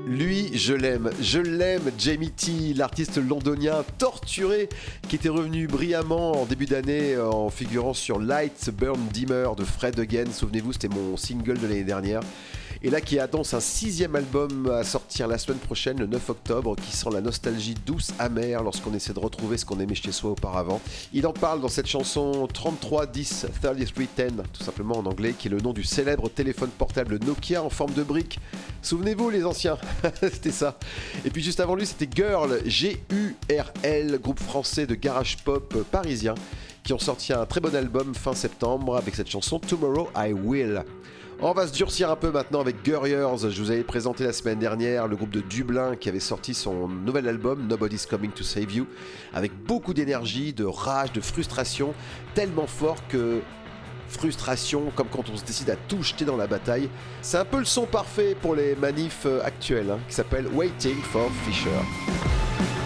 Lui, je l'aime, Jamie T, l'artiste londonien torturé qui était revenu brillamment en début d'année en figurant sur Lights Burn Dimmer de Fred Again, souvenez-vous c'était mon single de l'année dernière. Et là qui annonce un 6e album à sortir la semaine prochaine, le 9 octobre, qui sent la nostalgie douce amère lorsqu'on essaie de retrouver ce qu'on aimait chez soi auparavant. Il en parle dans cette chanson 3310, 3310, tout simplement en anglais, qui est le nom du célèbre téléphone portable Nokia en forme de brique. Souvenez-vous les anciens, c'était ça. Et puis juste avant lui c'était Girl, G-U-R-L, groupe français de garage pop parisien, qui ont sorti un très bon album fin septembre avec cette chanson Tomorrow I Will. On va se durcir un peu maintenant avec Gurriers. Je vous avais présenté la semaine dernière le groupe de Dublin qui avait sorti son nouvel album Nobody's Coming to Save You avec beaucoup d'énergie, de rage, de frustration, tellement fort que frustration comme quand on se décide à tout jeter dans la bataille. C'est un peu le son parfait pour les manifs actuels qui s'appelle Waiting for Fisher.